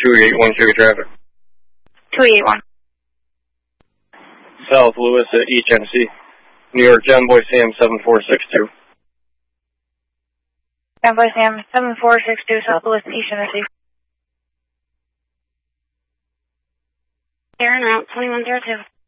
281 Chevy traffic. 281. South Lewis at East Tennessee. New York, John Boy Sam 7462. John Boy Sam 7462, South Lewis, East Tennessee. Air and route 2102.